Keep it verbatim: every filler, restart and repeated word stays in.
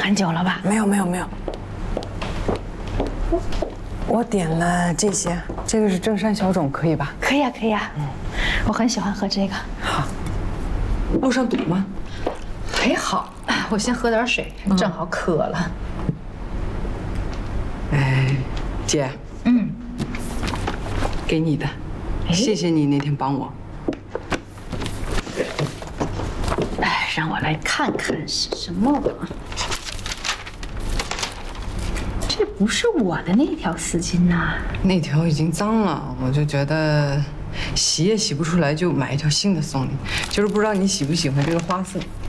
很久了吧？ 没有没有没有。我点了这些，这个是正山小种，可以吧？ 可以啊，可以啊。嗯，我很喜欢喝这个。 好。路上堵吗？ 还好，我先喝点水，正好渴了。 哎，姐。嗯。给你的，谢谢你那天帮我。 哎，让我来看看是什么。这不是我的那条丝巾呐， 那条已经脏了，我就觉得洗也洗不出来，就买一条新的送你。就是不知道你喜不喜欢这个花色。